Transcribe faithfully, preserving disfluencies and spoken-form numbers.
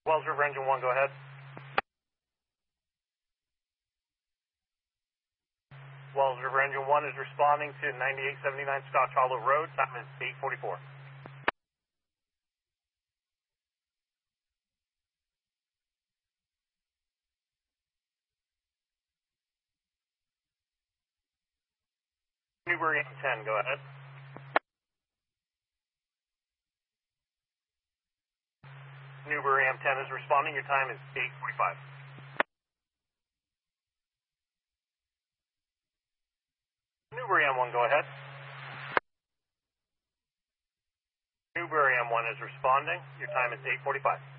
Wells River Engine one, go ahead. Wells River Engine one is responding to ninety-eight seventy-nine Scotch Hollow Road. Time is eight forty-four. Newbury M ten, go ahead. Newbury M ten is responding. Your time is eight forty-five. Newbury M one, go ahead. Newbury M one is responding. Your time is eight forty-five.